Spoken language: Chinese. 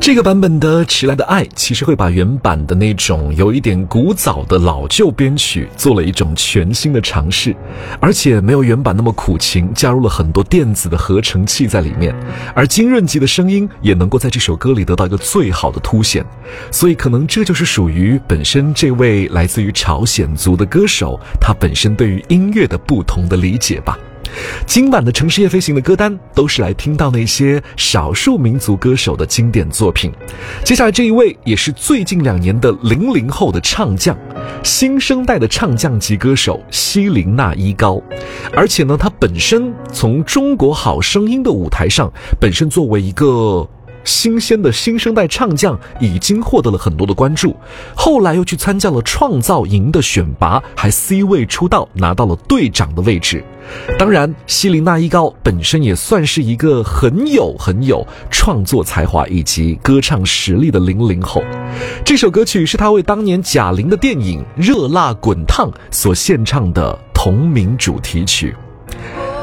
这个版本的《迟来的爱》其实会把原版的那种有一点古早的老旧编曲做了一种全新的尝试，而且没有原版那么苦情，加入了很多电子的合成器在里面，而金润吉的声音也能够在这首歌里得到一个最好的凸显，所以可能这就是属于本身这位来自于朝鲜族的歌手他本身对于音乐的不同的理解吧。今晚的城市夜飞行的歌单都是来听到那些少数民族歌手的经典作品。接下来这一位也是最近2年的00后的唱将，新生代的唱将级歌手希林娜依高，而且呢他本身从中国好声音的舞台上本身作为一个新鲜的新生代唱将已经获得了很多的关注，后来又去参加了创造营的选拔，还 C 位出道，拿到了队长的位置。当然希林娜依高本身也算是一个很有创作才华以及歌唱实力的00后。这首歌曲是他为当年贾玲的电影《热辣滚烫》所献唱的同名主题曲。